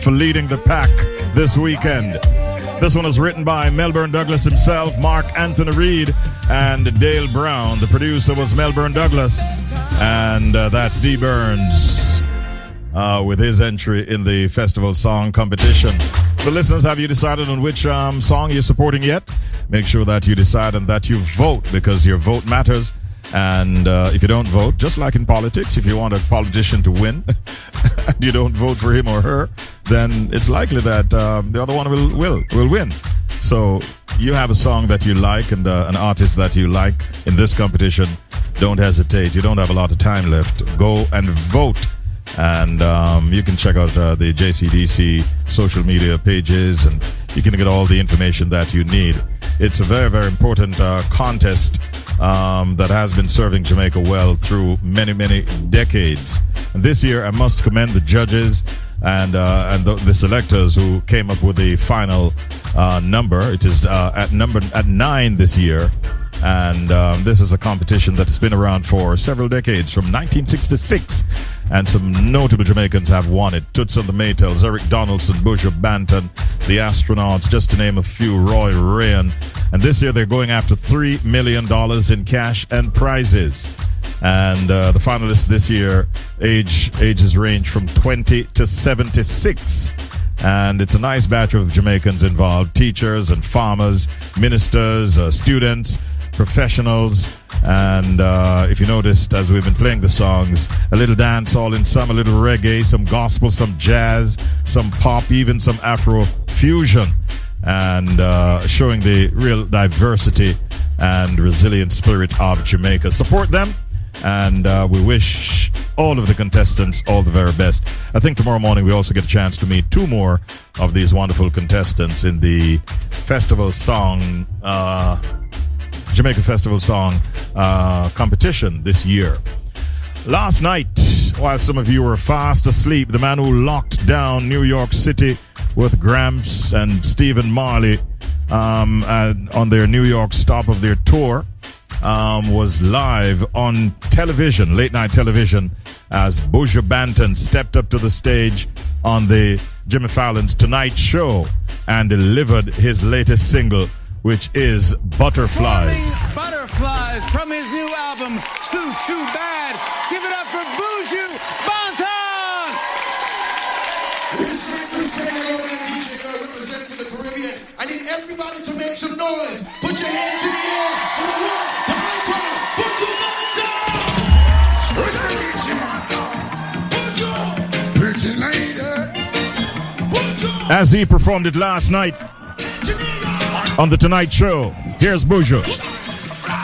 for leading the pack this weekend. This one is written by Melbourne Douglas himself, Mark Anthony Reid, and Dale Brown. The producer was Melbourne Douglas, and that's D. Burns with his entry in the festival song competition. So listeners, have you decided on which song you're supporting yet? Make sure that you decide and that you vote, because your vote matters. And if you don't vote, just like in politics, if you want a politician to win and you don't vote for him or her, then it's likely that the other one will win. So you have a song that you like and an artist that you like in this competition. Don't hesitate. You don't have a lot of time left. Go and vote. And you can check out the JCDC social media pages, and you can get all the information that you need. It's a very, very important contest that has been serving Jamaica well through many, many decades. And this year, I must commend the judges and the selectors who came up with the final number. It is at 9 this year. And this is a competition that's been around for several decades, from 1966, and some notable Jamaicans have won it. Toots and the Maytals, Eric Donaldson, Buju Banton, the Astronauts, just to name a few, Roy Ryan. And this year they're going after $3 million in cash and prizes. And the finalists this year, ages range from 20 to 76. And it's a nice batch of Jamaicans involved, teachers and farmers, ministers, students, professionals. And if you noticed, as we've been playing the songs, a little dance all in some, a little reggae, some gospel, some jazz, some pop, even some Afro fusion, and showing the real diversity and resilient spirit of Jamaica. Support them, and we wish all of the contestants all the very best. I think tomorrow morning we also get a chance to meet two more of these wonderful contestants in the festival song, Jamaica Festival Song competition this year. Last night, while some of you were fast asleep, the man who locked down New York City with Gramps and Stephen Marley on their New York stop of their tour was live on television, late night television, as Buju Banton stepped up to the stage on the Jimmy Fallon's Tonight Show and delivered his latest single, which is Butterflies. Butterflies from his new album, Too Bad. Give it up for Buju Banton! This DJ girl represent for the Caribbean. I need everybody to make some noise. Put your hands in the air for the one, the icon, Buju Banton! Buju! Pretty lady! Buju! As he performed it last night on The Tonight Show, here's Buju.